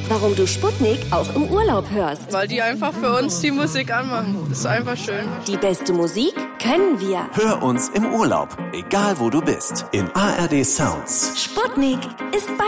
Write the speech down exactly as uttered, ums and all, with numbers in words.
warum du Sputnik auch im Urlaub hörst. Weil die einfach für uns die Musik anmachen. Das ist einfach schön. Die beste Musik können wir. Hör uns im Urlaub, egal wo du bist, in A R D Sounds. Sputnik ist bei